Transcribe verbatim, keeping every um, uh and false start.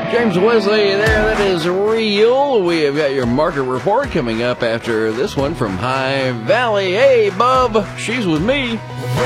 James Wesley there, that is real. We have got your market report coming up after this one from High Valley. Hey, bub, she's with me.